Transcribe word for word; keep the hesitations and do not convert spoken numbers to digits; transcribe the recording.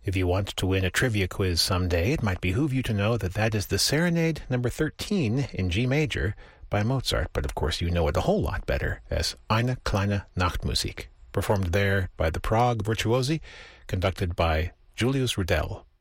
If you want to win a trivia quiz someday, it might behoove you to know that that is the Serenade number thirteen in G major by Mozart, but of course you know it a whole lot better as Eine kleine Nachtmusik, performed there by the Prague Virtuosi, conducted by Julius Rudel.